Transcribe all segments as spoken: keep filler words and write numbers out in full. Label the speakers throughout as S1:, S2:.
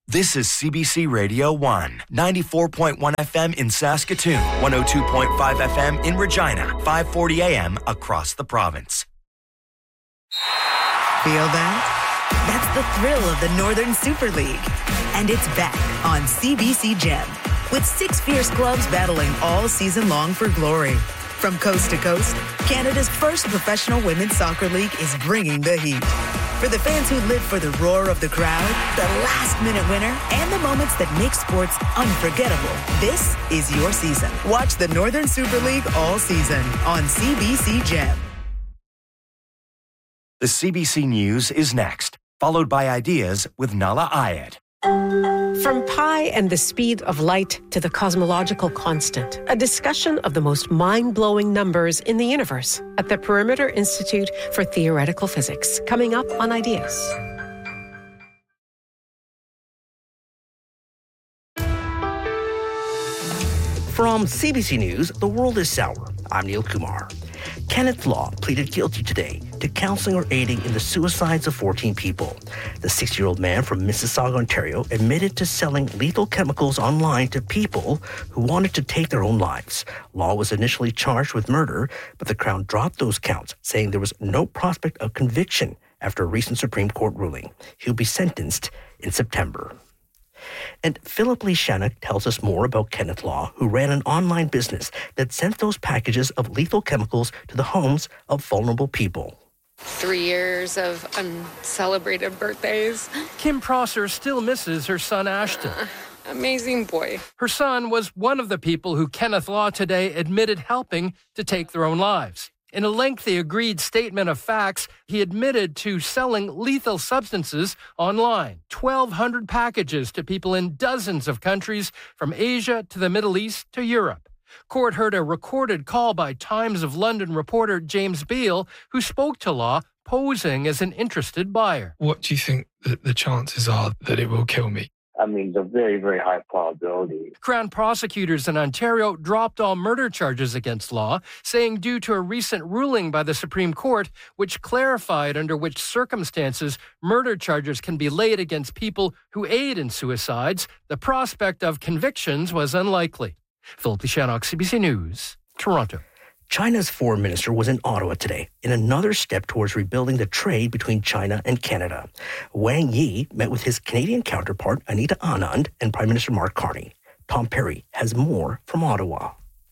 S1: This is C B C Radio one, ninety-four point one F M in Saskatoon, one oh two point five F M in Regina, five forty A M across the province.
S2: Feel that? That's the thrill of the Northern Super League. And it's back on C B C Gem, with six fierce clubs battling all season long for glory. From coast to coast, Canada's first professional women's soccer league is bringing the heat. For the fans who live for the roar of the crowd, the last-minute winner, and the moments that make sports unforgettable, this is your season. Watch the Northern Super League all season on C B C Gem.
S1: The C B C News is next, followed by Ideas with Nala Ayed.
S3: From pi and the speed of light to the cosmological constant, a discussion of the most mind-blowing numbers in the universe at the Perimeter Institute for Theoretical Physics, coming up on Ideas.
S4: From C B C News, The World is Sour. I'm Neil Kumar. Kenneth Law pleaded guilty today to counseling or aiding in the suicides of fourteen people. The sixty-year-old man from Mississauga, Ontario, admitted to selling lethal chemicals online to people who wanted to take their own lives. Law was initially charged with murder, but the Crown dropped those counts, saying there was no prospect of conviction after a recent Supreme Court ruling. He'll be sentenced in September. And Philip Lee Shannock tells us more about Kenneth Law, who ran an online business that sent those packages of lethal chemicals to the homes of vulnerable people.
S5: Three years of uncelebrated birthdays.
S6: Kim Prosser still misses her son Ashton.
S5: Uh, amazing boy.
S6: Her son was one of the people who Kenneth Law today admitted helping to take their own lives. In a lengthy agreed statement of facts, he admitted to selling lethal substances online. twelve hundred packages to people in dozens of countries, from Asia to the Middle East to Europe. Court heard a recorded call by Times of London reporter James Beale, who spoke to Law, posing as an interested buyer.
S7: What do you think that the chances are that it will kill me?
S8: I mean, it's a very, very high probability.
S6: Crown prosecutors in Ontario dropped all murder charges against Law, saying due to a recent ruling by the Supreme Court, which clarified under which circumstances murder charges can be laid against people who aid in suicides, the prospect of convictions was unlikely. Philip Lee Shannock, C B C News, Toronto.
S4: China's foreign minister was in Ottawa today in another step towards rebuilding the trade between China and Canada. Wang Yi met with his Canadian counterpart, Anita Anand, and Prime Minister Mark Carney. Tom Perry has more from Ottawa.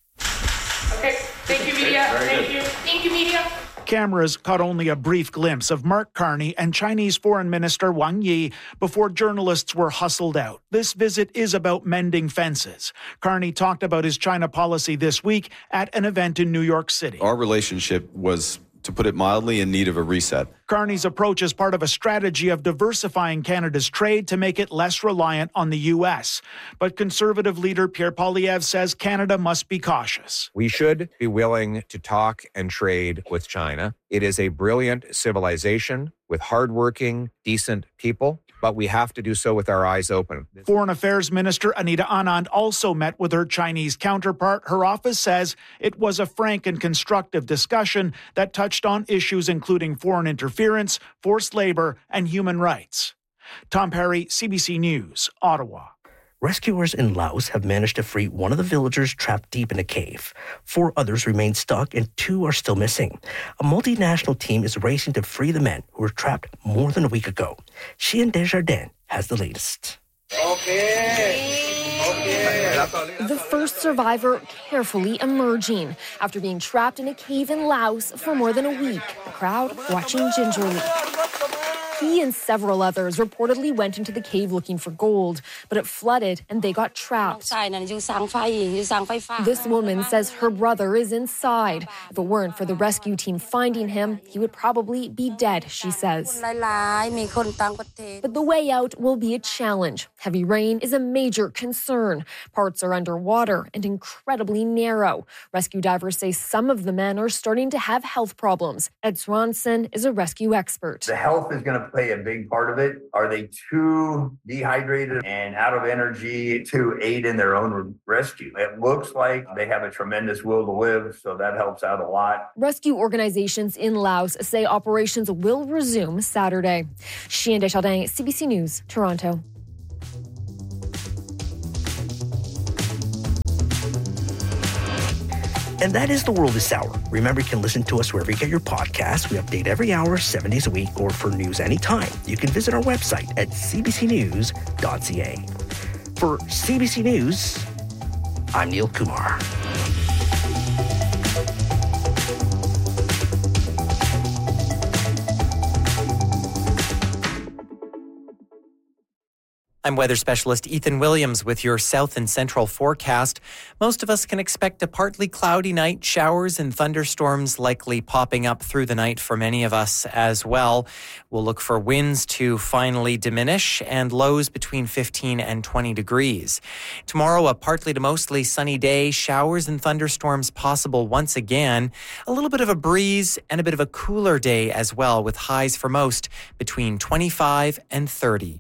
S9: Okay, thank you, media. Thank you. Thank you, media.
S10: Cameras caught only a brief glimpse of Mark Carney and Chinese Foreign Minister Wang Yi before journalists were hustled out. This visit is about mending fences. Carney talked about his China policy this week at an event in New York City.
S11: Our relationship was, to put it mildly, in need of a reset.
S10: Carney's approach is part of a strategy of diversifying Canada's trade to make it less reliant on the U S. But Conservative leader Pierre Poilievre says Canada must be cautious.
S12: We should be willing to talk and trade with China. It is a brilliant civilization with hardworking, decent people, but we have to do so with our eyes open.
S10: Foreign Affairs Minister Anita Anand also met with her Chinese counterpart. Her office says it was a frank and constructive discussion that touched on issues including foreign interference, forced labor, and human rights. Tom Perry, C B C News, Ottawa.
S4: Rescuers in Laos have managed to free one of the villagers trapped deep in a cave. Four others remain stuck and two are still missing. A multinational team is racing to free the men who were trapped more than a week ago. Chien Desjardins has the latest.
S13: Okay. Okay. The first survivor carefully emerging after being trapped in a cave in Laos for more than a week. The crowd watching gingerly. He and several others reportedly went into the cave looking for gold, but it flooded and they got trapped. This woman says her brother is inside. If it weren't for the rescue team finding him, he would probably be dead, she says. But the way out will be a challenge. Heavy rain is a major concern. Parts are underwater and incredibly narrow. Rescue divers say some of the men are starting to have health problems. Ed Swanson is a rescue expert.
S14: The health is going to play a big part of it. Are they too dehydrated and out of energy to aid in their own rescue? It looks like they have a tremendous will to live, so that helps out a lot.
S13: Rescue organizations in Laos say operations will resume Saturday. Chien Desjardins, C B C News, Toronto.
S4: And that is The World is Sour. Remember, you can listen to us wherever you get your podcasts. We update every hour, seven days a week, or for news anytime. You can visit our website at c b c news dot c a. For C B C News, I'm Neil Kumar.
S15: I'm weather specialist Ethan Williams with your south and central forecast. Most of us can expect a partly cloudy night, showers and thunderstorms likely popping up through the night for many of us as well. We'll look for winds to finally diminish and lows between fifteen and twenty degrees. Tomorrow, a partly to mostly sunny day, showers and thunderstorms possible once again. A little bit of a breeze and a bit of a cooler day as well, with highs for most between twenty-five and thirty.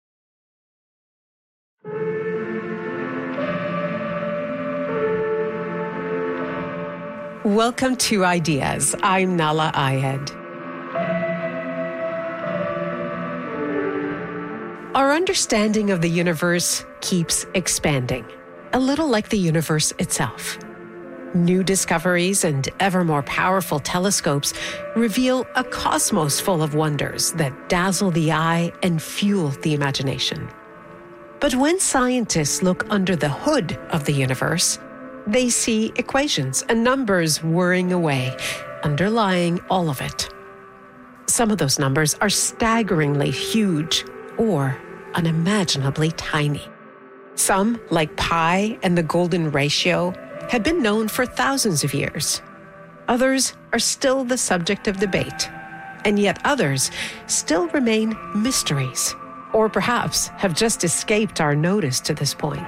S3: Welcome to Ideas. I'm Nala Ayed. Our understanding of the universe keeps expanding, a little like the universe itself. New discoveries and ever more powerful telescopes reveal a cosmos full of wonders that dazzle the eye and fuel the imagination. But when scientists look under the hood of the universe, they see equations and numbers whirring away, underlying all of it. Some of those numbers are staggeringly huge or unimaginably tiny. Some, like pi and the golden ratio, have been known for thousands of years. Others are still the subject of debate, and yet others still remain mysteries, or perhaps have just escaped our notice to this point.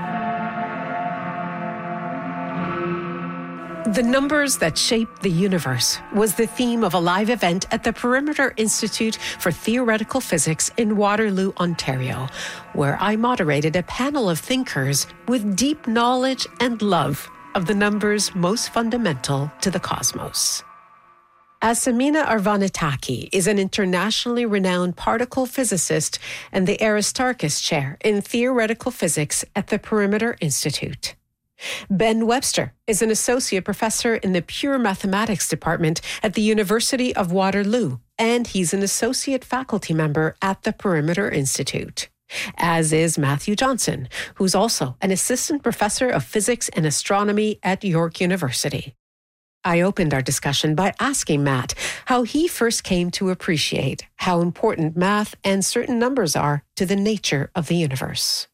S3: The numbers that shape the universe was the theme of a live event at the Perimeter Institute for Theoretical Physics in Waterloo, Ontario, where I moderated a panel of thinkers with deep knowledge and love of the numbers most fundamental to the cosmos. Asimina Arvanitaki is an internationally renowned particle physicist and the Aristarchus Chair in Theoretical Physics at the Perimeter Institute. Ben Webster is an associate professor in the Pure Mathematics Department at the University of Waterloo, and he's an associate faculty member at the Perimeter Institute, as is Matthew Johnson, who's also an assistant professor of physics and astronomy at York University. I opened our discussion by asking Matt how he first came to appreciate how important math and certain numbers are to the nature of the universe.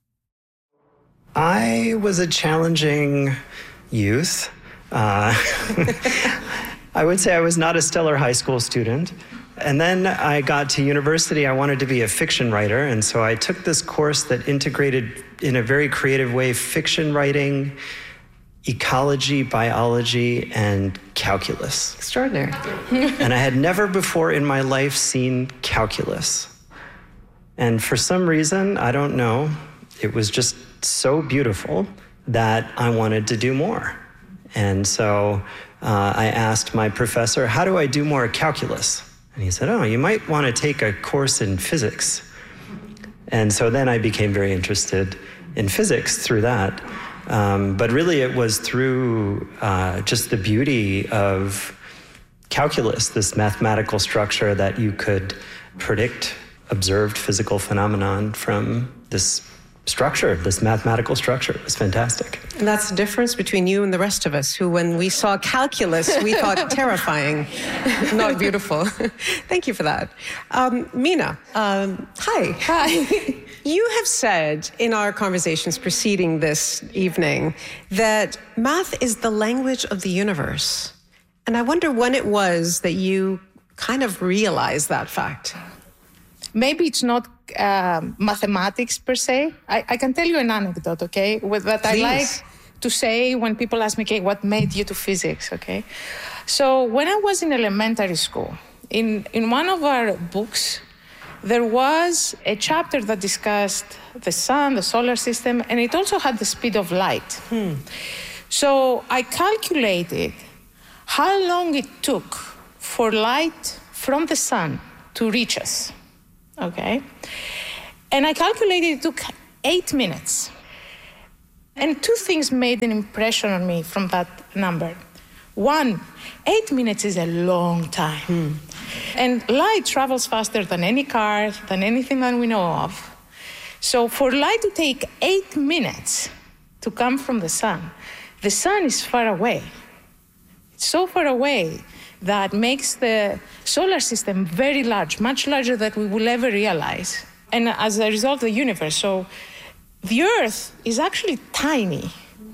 S16: I was a challenging youth. Uh, I would say I was not a stellar high school student. And then I got to university. I wanted to be a fiction writer. And so I took this course that integrated in a very creative way fiction writing, ecology, biology, and calculus.
S3: Extraordinary.
S16: And I had never before in my life seen calculus. And for some reason, I don't know, it was just so beautiful that I wanted to do more. And so uh, I asked my professor, how do I do more calculus? And he said, oh, you might want to take a course in physics. And so then I became very interested in physics through that. Um, but really it was through uh, just the beauty of calculus, this mathematical structure that you could predict observed physical phenomenon from this structure, this mathematical structure. It was fantastic.
S3: And that's the difference between you and the rest of us, who when we saw calculus, we thought terrifying, not beautiful. Thank you for that. Um, Mina, um, hi.
S5: Hi.
S3: You have said in our conversations preceding this evening that math is the language of the universe. And I wonder when it was that you kind of realized that fact.
S5: Maybe it's not uh, mathematics per se. I, I can tell you an anecdote, okay, with, that Please. I like to say when people ask me, okay, what made you to physics, okay? So when I was in elementary school, in, in one of our books, there was a chapter that discussed the sun, the solar system, and it also had the speed of light. Hmm. So I calculated how long it took for light from the sun to reach us. Okay, and I calculated it took eight minutes. And two things made an impression on me from that number. One, eight minutes is a long time. Hmm. And light travels faster than any car, than anything that we know of. So for light to take eight minutes to come from the sun, the sun is far away. It's so far away that makes the solar system very large, much larger than we will ever realize. And as a result, the universe. So the Earth is actually tiny.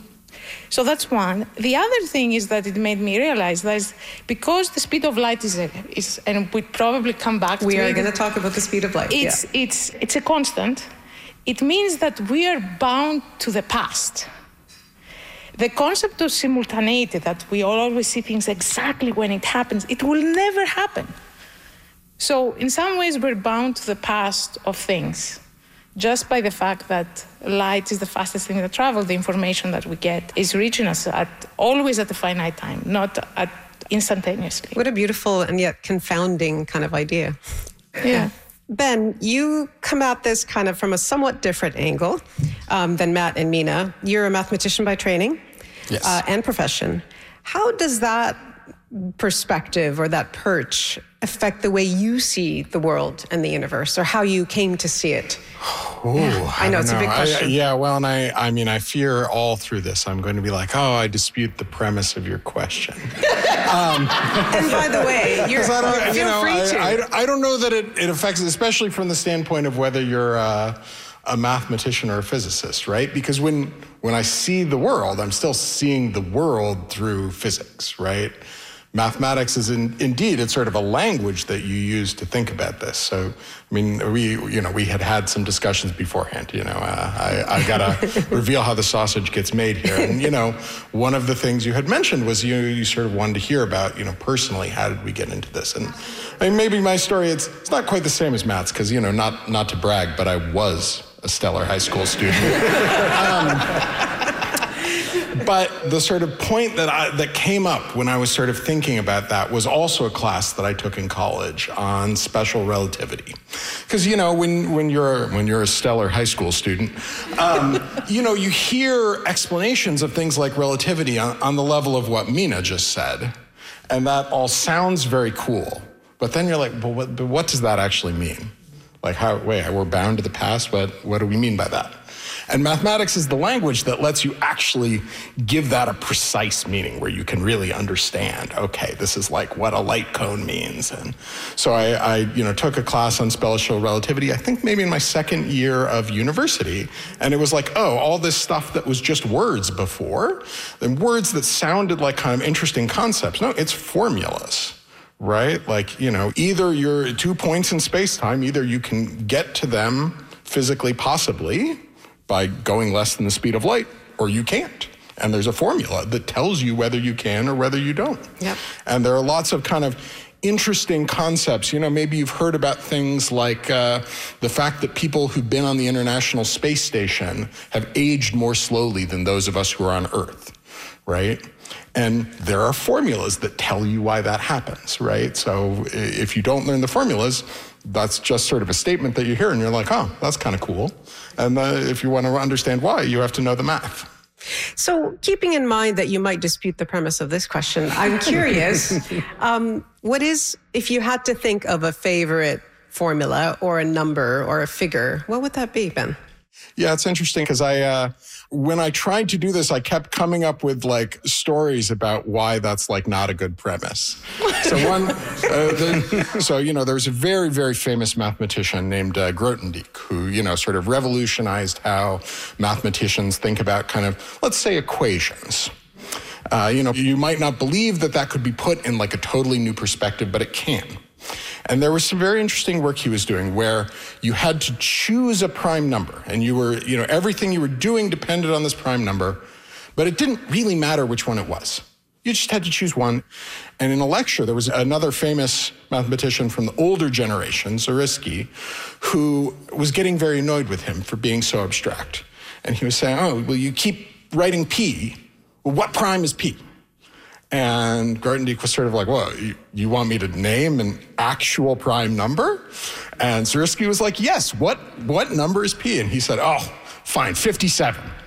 S5: So that's one. The other thing is that it made me realize that is because the speed of light is, a, is and we probably come back
S17: we
S5: to it.
S17: We are going to talk about the speed of light.
S5: It's,
S17: yeah.
S5: it's, it's a constant. It means that we are bound to the past. The concept of simultaneity, that we all always see things exactly when it happens, it will never happen. So in some ways, we're bound to the past of things. Just by the fact that light is the fastest thing that travels, the information that we get is reaching us at always at a finite time, not at instantaneously.
S17: What a beautiful and yet confounding kind of idea.
S5: Yeah.
S17: Ben, you come at this kind of from a somewhat different angle um, than Matt and Mina. You're a mathematician by training
S18: yes.
S17: uh, and profession. How does that perspective or that perch affect the way you see the world and the universe, or how you came to see it?
S18: Ooh,
S17: yeah, I know,
S18: I
S17: it's know. a big question.
S18: I, yeah, well, and I, I mean, I fear all through this, I'm going to be like, oh, I dispute the premise of your question.
S17: um, and by the way, you're,
S18: I don't,
S17: feel
S18: you know,
S17: free
S18: I,
S17: to.
S18: I, I don't know that it, it affects, especially from the standpoint of whether you're uh, a mathematician or a physicist, right? Because when when I see the world, I'm still seeing the world through physics, right? Mathematics is in, indeed, it's sort of a language that you use to think about this. So, I mean, we, you know, we had had some discussions beforehand, you know, uh, I, I gotta reveal how the sausage gets made here. And, you know, one of the things you had mentioned was you, you sort of wanted to hear about, you know, personally, how did we get into this? And I mean, maybe my story, it's, it's not quite the same as Matt's, because, you know, not, not to brag, but I was a stellar high school student. um, But the sort of point that I, that came up when I was sort of thinking about that was also a class that I took in college on special relativity. Because, you know, when, when, you're, when you're a stellar high school student, um, you know, you hear explanations of things like relativity on, on the level of what Mina just said. And that all sounds very cool. But then you're like, well, what, but what does that actually mean? Like, how, wait, we're bound to the past? What, what do we mean by that? And mathematics is the language that lets you actually give that a precise meaning where you can really understand, okay, this is like what a light cone means. And so I, I you know, took a class on special relativity, I think maybe in my second year of university. And it was like, oh, all this stuff that was just words before, and words that sounded like kind of interesting concepts. No, it's formulas. Right? Like, you know, either you're two points in space-time, either you can get to them physically, possibly, by going less than the speed of light, or you can't. And there's a formula that tells you whether you can or whether you don't.
S17: Yep.
S18: And there are lots of kind of interesting concepts. You know, maybe you've heard about things like uh, the fact that people who've been on the International Space Station have aged more slowly than those of us who are on Earth, right? And there are formulas that tell you why that happens, right? So if you don't learn the formulas, that's just sort of a statement that you hear and you're like, oh, that's kind of cool. And uh, if you want to understand why, you have to know the math.
S17: So keeping in mind that you might dispute the premise of this question, I'm curious, um, what is, if you had to think of a favorite formula or a number or a figure, what would that be, Ben?
S18: Yeah, it's interesting because I, uh, when I tried to do this, I kept coming up with like stories about why that's like not a good premise. So one, uh, the, so, you know, there's a very, very famous mathematician named uh, Grothendieck who, you know, sort of revolutionized how mathematicians think about kind of, let's say, equations. Uh, you know, you might not believe that that could be put in like a totally new perspective, but it can. And there was some very interesting work he was doing where you had to choose a prime number and you were, you know, everything you were doing depended on this prime number, but it didn't really matter which one it was. You just had to choose one. And in a lecture, there was another famous mathematician from the older generation, Zariski, who was getting very annoyed with him for being so abstract. And he was saying, oh, well, you keep writing P. Well, what prime is P? And Grothendieck was sort of like, well, you, you want me to name an actual prime number? And Zariski was like, yes, what, what number is P? And he said, oh, fine, fifty-seven.